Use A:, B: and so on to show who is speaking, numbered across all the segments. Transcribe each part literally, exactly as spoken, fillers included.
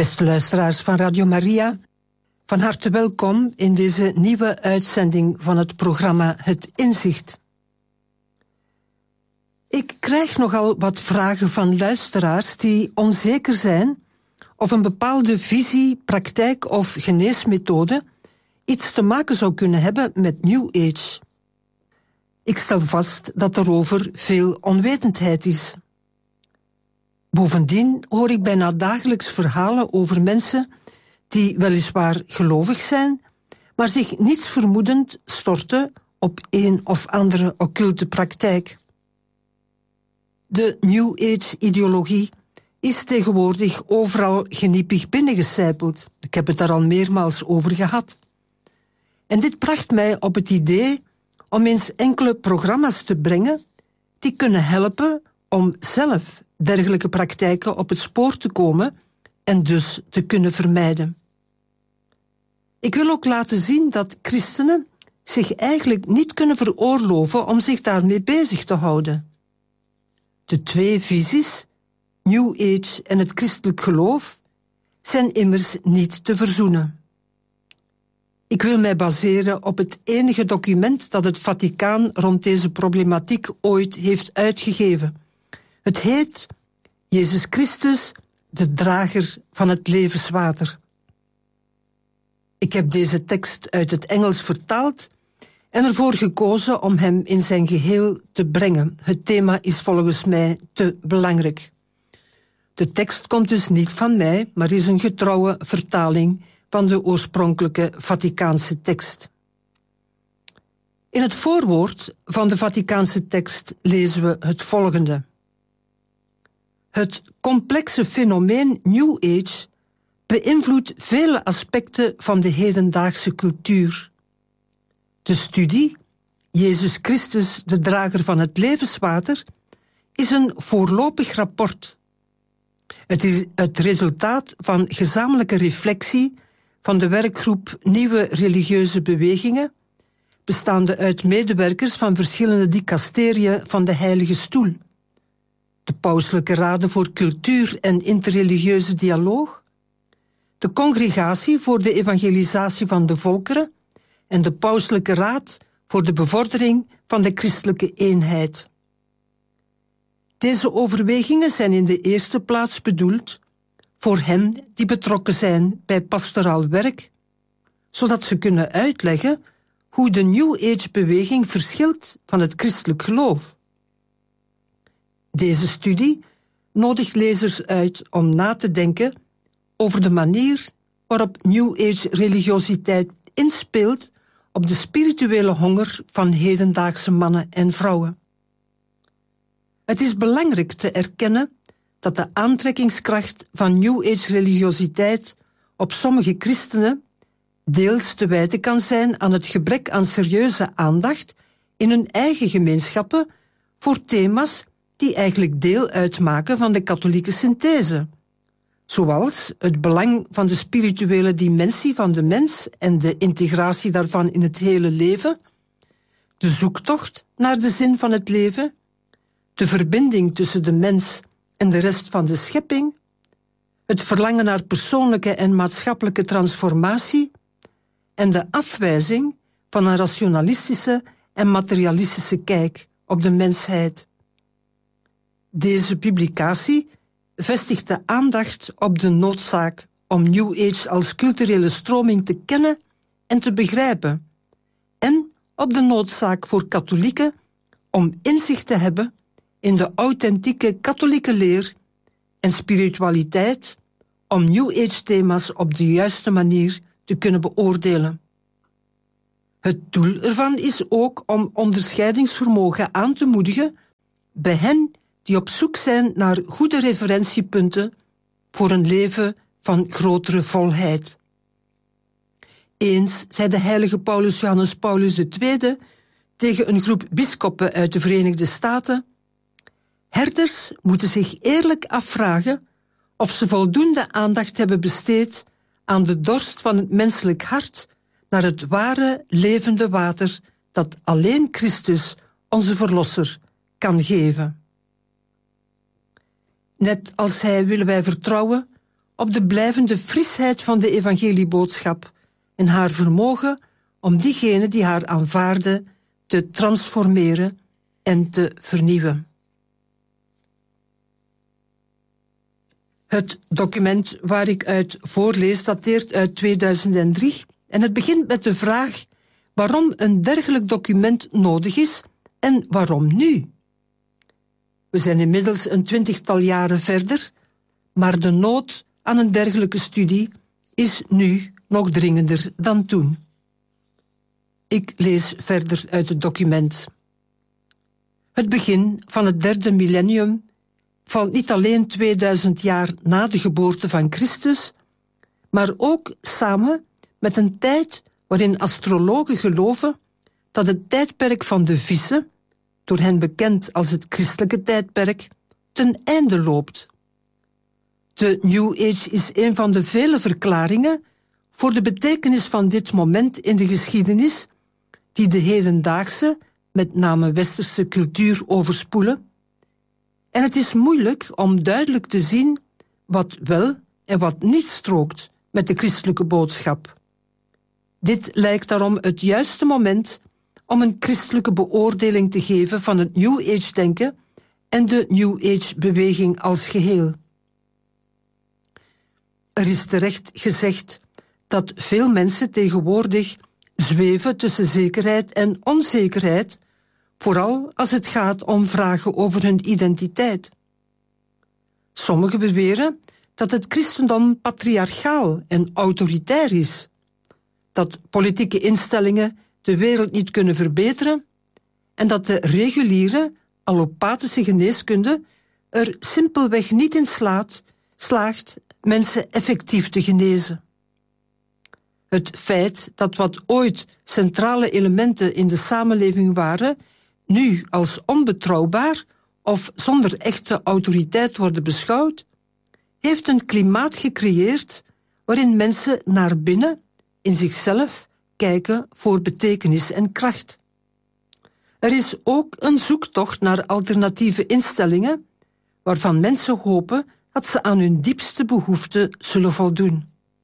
A: Beste luisteraars van Radio Maria, van harte welkom in deze nieuwe uitzending van het programma Het Inzicht. Ik krijg nogal wat vragen van luisteraars die onzeker zijn of een bepaalde visie, praktijk of geneesmethode iets te maken zou kunnen hebben met New Age. Ik stel vast dat erover veel onwetendheid is. Bovendien hoor ik bijna dagelijks verhalen over mensen die weliswaar gelovig zijn, maar zich niets vermoedend storten op een of andere occulte praktijk. De New Age-ideologie is tegenwoordig overal geniepig binnengecijpeld. Ik heb het daar al meermaals over gehad. En dit bracht mij op het idee om eens enkele programma's te brengen die kunnen helpen om zelf dergelijke praktijken op het spoor te komen en dus te kunnen vermijden. Ik wil ook laten zien dat christenen zich eigenlijk niet kunnen veroorloven om zich daarmee bezig te houden. De twee visies, New Age en het christelijk geloof, zijn immers niet te verzoenen. Ik wil mij baseren op het enige document dat het Vaticaan rond deze problematiek ooit heeft uitgegeven. Het heet Jezus Christus, de drager van het levenswater. Ik heb deze tekst uit het Engels vertaald en ervoor gekozen om hem in zijn geheel te brengen. Het thema is volgens mij te belangrijk. De tekst komt dus niet van mij, maar is een getrouwe vertaling van de oorspronkelijke Vaticaanse tekst. In het voorwoord van de Vaticaanse tekst lezen we het volgende. Het complexe fenomeen New Age beïnvloedt vele aspecten van de hedendaagse cultuur. De studie, Jezus Christus, de drager van het levenswater, is een voorlopig rapport. Het is het resultaat van gezamenlijke reflectie van de werkgroep Nieuwe Religieuze Bewegingen, bestaande uit medewerkers van verschillende dicasteriën van de Heilige Stoel, de Pauselijke Raden voor Cultuur en Interreligieuze Dialoog, de Congregatie voor de Evangelisatie van de Volkeren en de Pauselijke Raad voor de Bevordering van de Christelijke Eenheid. Deze overwegingen zijn in de eerste plaats bedoeld voor hen die betrokken zijn bij pastoraal werk, zodat ze kunnen uitleggen hoe de New Age-beweging verschilt van het christelijk geloof. Deze studie nodigt lezers uit om na te denken over de manier waarop New Age-religiositeit inspeelt op de spirituele honger van hedendaagse mannen en vrouwen. Het is belangrijk te erkennen dat de aantrekkingskracht van New Age-religiositeit op sommige christenen deels te wijten kan zijn aan het gebrek aan serieuze aandacht in hun eigen gemeenschappen voor thema's die eigenlijk deel uitmaken van de katholieke synthese, zoals het belang van de spirituele dimensie van de mens en de integratie daarvan in het hele leven, de zoektocht naar de zin van het leven, de verbinding tussen de mens en de rest van de schepping, het verlangen naar persoonlijke en maatschappelijke transformatie en de afwijzing van een rationalistische en materialistische kijk op de mensheid. Deze publicatie vestigt de aandacht op de noodzaak om New Age als culturele stroming te kennen en te begrijpen, en op de noodzaak voor katholieken om inzicht te hebben in de authentieke katholieke leer en spiritualiteit om New Age-thema's op de juiste manier te kunnen beoordelen. Het doel ervan is ook om onderscheidingsvermogen aan te moedigen bij hen die op zoek zijn naar goede referentiepunten voor een leven van grotere volheid. Eens zei de heilige Paulus Johannes Paulus de Tweede tegen een groep bisschoppen uit de Verenigde Staten: herders moeten zich eerlijk afvragen of ze voldoende aandacht hebben besteed aan de dorst van het menselijk hart naar het ware levende water dat alleen Christus, onze Verlosser, kan geven. Net als hij willen wij vertrouwen op de blijvende frisheid van de evangelieboodschap en haar vermogen om diegenen die haar aanvaarden te transformeren en te vernieuwen. Het document waar ik uit voorlees dateert uit tweeduizend drie en het begint met de vraag waarom een dergelijk document nodig is en waarom nu. We zijn inmiddels een twintigtal jaren verder, maar de nood aan een dergelijke studie is nu nog dringender dan toen. Ik lees verder uit het document. Het begin van het derde millennium valt niet alleen tweeduizend jaar na de geboorte van Christus, maar ook samen met een tijd waarin astrologen geloven dat het tijdperk van de vissen, door hen bekend als het christelijke tijdperk, ten einde loopt. De New Age is een van de vele verklaringen voor de betekenis van dit moment in de geschiedenis, die de hedendaagse, met name westerse cultuur overspoelen. En het is moeilijk om duidelijk te zien wat wel en wat niet strookt met de christelijke boodschap. Dit lijkt daarom het juiste moment om een christelijke beoordeling te geven van het New Age-denken en de New Age-beweging als geheel. Er is terecht gezegd dat veel mensen tegenwoordig zweven tussen zekerheid en onzekerheid, vooral als het gaat om vragen over hun identiteit. Sommigen beweren dat het christendom patriarchaal en autoritair is, dat politieke instellingen de wereld niet kunnen verbeteren en dat de reguliere, allopathische geneeskunde er simpelweg niet in slaat, slaagt mensen effectief te genezen. Het feit dat wat ooit centrale elementen in de samenleving waren, nu als onbetrouwbaar of zonder echte autoriteit worden beschouwd, heeft een klimaat gecreëerd waarin mensen naar binnen, in zichzelf, kijken voor betekenis en kracht. Er is ook een zoektocht naar alternatieve instellingen, waarvan mensen hopen dat ze aan hun diepste behoeften zullen voldoen.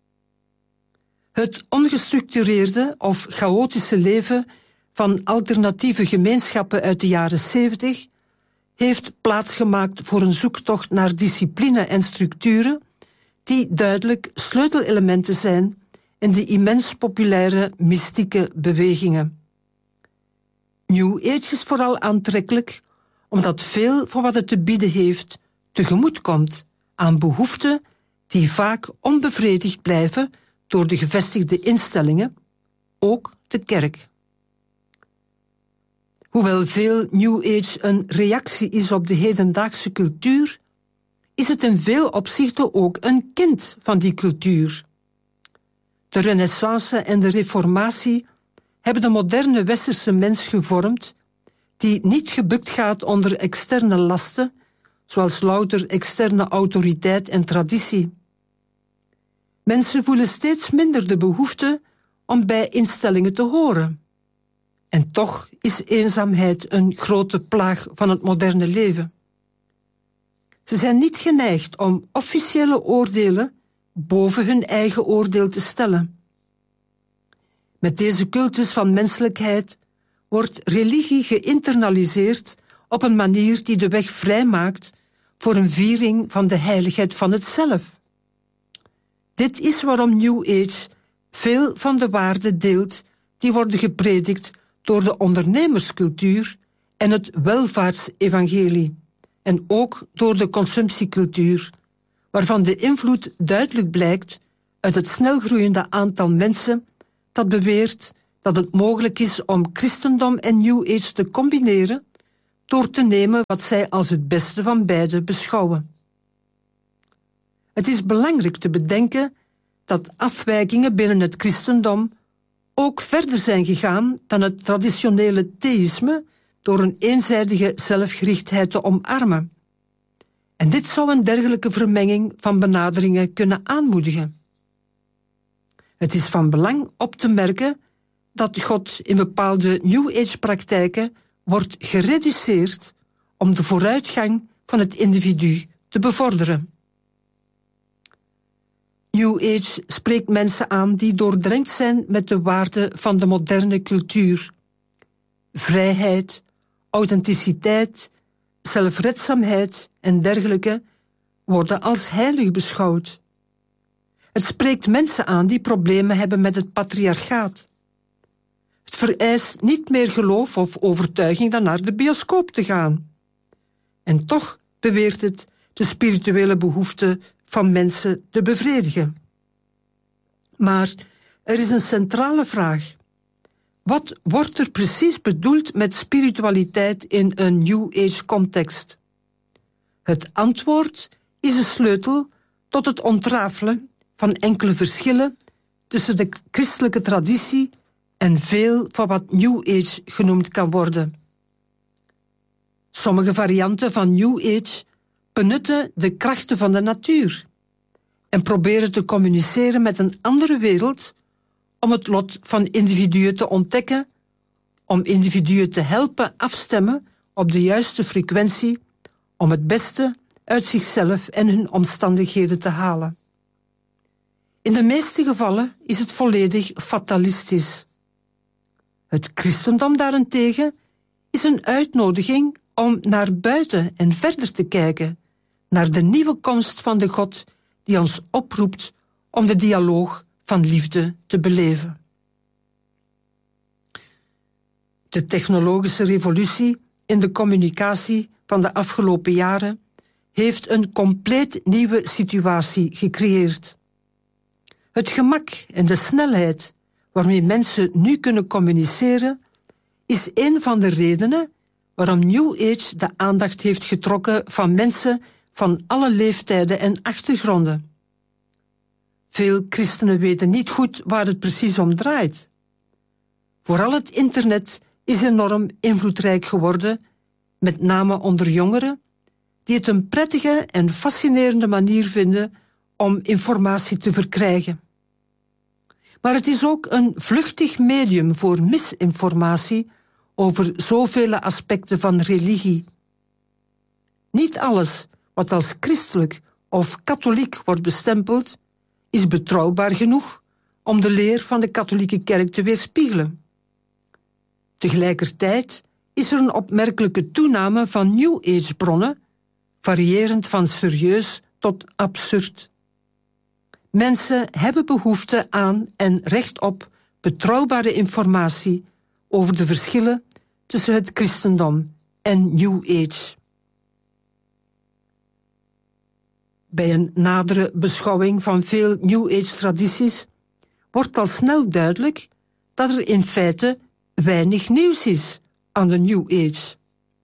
A: Het ongestructureerde of chaotische leven van alternatieve gemeenschappen uit de jaren zeventig heeft plaatsgemaakt voor een zoektocht naar discipline en structuren die duidelijk sleutelelementen zijn in de immens populaire mystieke bewegingen. New Age is vooral aantrekkelijk omdat veel van wat het te bieden heeft tegemoet komt aan behoeften die vaak onbevredigd blijven door de gevestigde instellingen, ook de kerk. Hoewel veel New Age een reactie is op de hedendaagse cultuur, is het in veel opzichten ook een kind van die cultuur. De Renaissance en de Reformatie hebben de moderne westerse mens gevormd, die niet gebukt gaat onder externe lasten, zoals louter externe autoriteit en traditie. Mensen voelen steeds minder de behoefte om bij instellingen te horen. En toch is eenzaamheid een grote plaag van het moderne leven. Ze zijn niet geneigd om officiële oordelen boven hun eigen oordeel te stellen. Met deze cultus van menselijkheid wordt religie geïnternaliseerd op een manier die de weg vrijmaakt voor een viering van de heiligheid van het zelf. Dit is waarom New Age veel van de waarden deelt die worden gepredikt door de ondernemerscultuur en het welvaartsevangelie, en ook door de consumptiecultuur, waarvan de invloed duidelijk blijkt uit het snelgroeiende aantal mensen dat beweert dat het mogelijk is om christendom en New Age te combineren door te nemen wat zij als het beste van beide beschouwen. Het is belangrijk te bedenken dat afwijkingen binnen het christendom ook verder zijn gegaan dan het traditionele theïsme door een eenzijdige zelfgerichtheid te omarmen. En dit zou een dergelijke vermenging van benaderingen kunnen aanmoedigen. Het is van belang op te merken dat God in bepaalde New Age-praktijken wordt gereduceerd om de vooruitgang van het individu te bevorderen. New Age spreekt mensen aan die doordrenkt zijn met de waarden van de moderne cultuur. Vrijheid, authenticiteit, zelfredzaamheid en dergelijke worden als heilig beschouwd. Het spreekt mensen aan die problemen hebben met het patriarchaat. Het vereist niet meer geloof of overtuiging dan naar de bioscoop te gaan. En toch beweert het de spirituele behoeften van mensen te bevredigen. Maar er is een centrale vraag. Wat wordt er precies bedoeld met spiritualiteit in een New Age context? Het antwoord is een sleutel tot het ontrafelen van enkele verschillen tussen de christelijke traditie en veel van wat New Age genoemd kan worden. Sommige varianten van New Age benutten de krachten van de natuur en proberen te communiceren met een andere wereld om het lot van individuen te ontdekken, om individuen te helpen afstemmen op de juiste frequentie, om het beste uit zichzelf en hun omstandigheden te halen. In de meeste gevallen is het volledig fatalistisch. Het christendom daarentegen is een uitnodiging om naar buiten en verder te kijken, naar de nieuwe komst van de God die ons oproept om de dialoog van liefde te beleven. De technologische revolutie in de communicatie van de afgelopen jaren heeft een compleet nieuwe situatie gecreëerd. Het gemak en de snelheid waarmee mensen nu kunnen communiceren is een van de redenen waarom New Age de aandacht heeft getrokken van mensen van alle leeftijden en achtergronden. Veel christenen weten niet goed waar het precies om draait. Vooral het internet is enorm invloedrijk geworden, met name onder jongeren, die het een prettige en fascinerende manier vinden om informatie te verkrijgen. Maar het is ook een vluchtig medium voor misinformatie over zoveel aspecten van religie. Niet alles wat als christelijk of katholiek wordt bestempeld, is betrouwbaar genoeg om de leer van de katholieke kerk te weerspiegelen. Tegelijkertijd is er een opmerkelijke toename van New Age bronnen, variërend van serieus tot absurd. Mensen hebben behoefte aan en recht op betrouwbare informatie over de verschillen tussen het christendom en New Age. Bij een nadere beschouwing van veel New Age tradities wordt al snel duidelijk dat er in feite weinig nieuws is aan de New Age.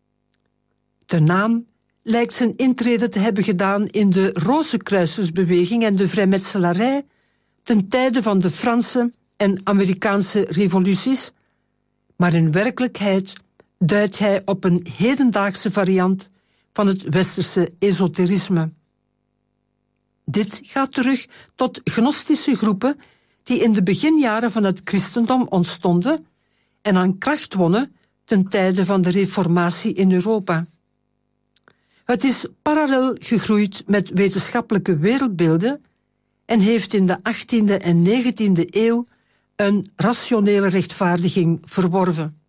A: De naam lijkt zijn intrede te hebben gedaan in de Rozenkruisersbeweging en de vrijmetselarij ten tijde van de Franse en Amerikaanse revoluties, maar in werkelijkheid duidt hij op een hedendaagse variant van het westerse esoterisme. Dit gaat terug tot gnostische groepen die in de beginjaren van het christendom ontstonden en aan kracht wonnen ten tijde van de reformatie in Europa. Het is parallel gegroeid met wetenschappelijke wereldbeelden en heeft in de achttiende en negentiende eeuw een rationele rechtvaardiging verworven.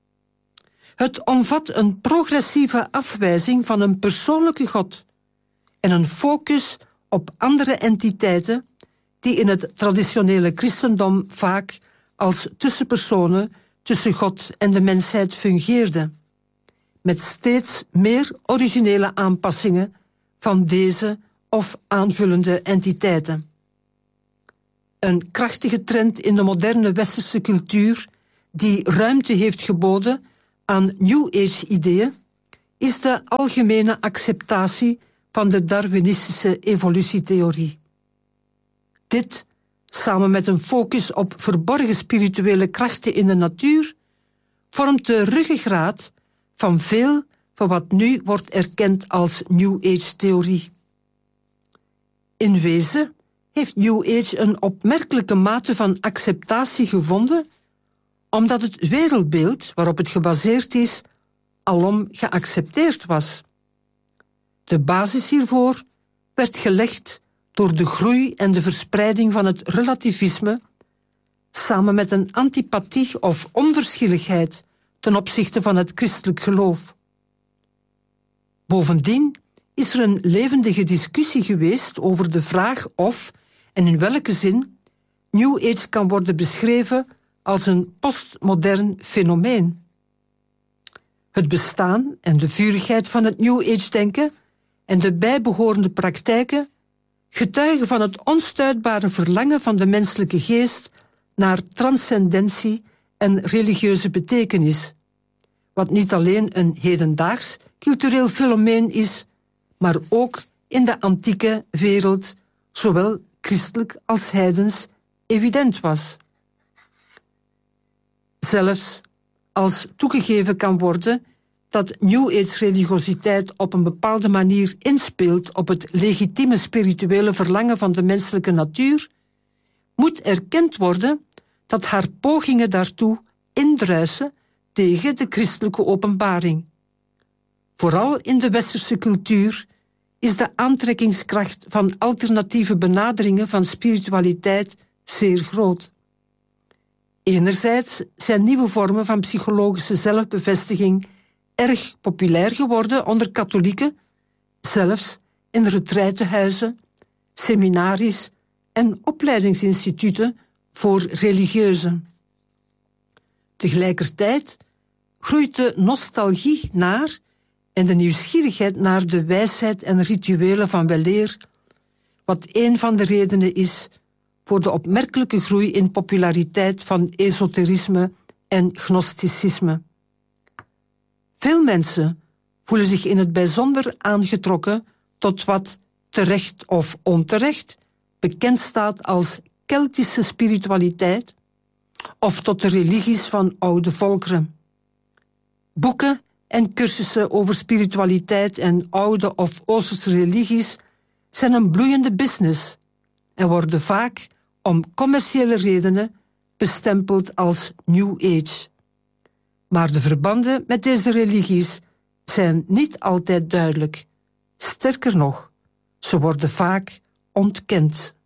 A: Het omvat een progressieve afwijzing van een persoonlijke God en een focus op andere entiteiten die in het traditionele christendom vaak als tussenpersonen tussen God en de mensheid fungeerden, met steeds meer originele aanpassingen van deze of aanvullende entiteiten. Een krachtige trend in de moderne westerse cultuur die ruimte heeft geboden aan New Age-ideeën is de algemene acceptatie van de Darwinistische evolutietheorie. Dit, samen met een focus op verborgen spirituele krachten in de natuur, vormt de ruggengraat van veel van wat nu wordt erkend als New Age-theorie. In wezen heeft New Age een opmerkelijke mate van acceptatie gevonden, omdat het wereldbeeld waarop het gebaseerd is, alom geaccepteerd was. De basis hiervoor werd gelegd door de groei en de verspreiding van het relativisme, samen met een antipathie of onverschilligheid ten opzichte van het christelijk geloof. Bovendien is er een levendige discussie geweest over de vraag of en in welke zin New Age kan worden beschreven als een postmodern fenomeen. Het bestaan en de vurigheid van het New Age-denken en de bijbehorende praktijken getuigen van het onstuitbare verlangen van de menselijke geest naar transcendentie en religieuze betekenis, wat niet alleen een hedendaags cultureel fenomeen is, maar ook in de antieke wereld, zowel christelijk als heidens, evident was. Zelfs als toegegeven kan worden dat New Age-religiositeit op een bepaalde manier inspeelt op het legitieme spirituele verlangen van de menselijke natuur, moet erkend worden dat haar pogingen daartoe indruisen tegen de christelijke openbaring. Vooral in de westerse cultuur is de aantrekkingskracht van alternatieve benaderingen van spiritualiteit zeer groot. Enerzijds zijn nieuwe vormen van psychologische zelfbevestiging erg populair geworden onder katholieken, zelfs in retraitehuizen, seminaries en opleidingsinstituten voor religieuzen. Tegelijkertijd groeit de nostalgie naar en de nieuwsgierigheid naar de wijsheid en rituelen van weleer, wat een van de redenen is voor de opmerkelijke groei in populariteit van esoterisme en gnosticisme. Veel mensen voelen zich in het bijzonder aangetrokken tot wat, terecht of onterecht, bekend staat als Keltische spiritualiteit of tot de religies van oude volkeren. Boeken en cursussen over spiritualiteit en oude of Oosterse religies zijn een bloeiende business en worden vaak om commerciële redenen bestempeld als New Age. Maar de verbanden met deze religies zijn niet altijd duidelijk. Sterker nog, ze worden vaak ontkend.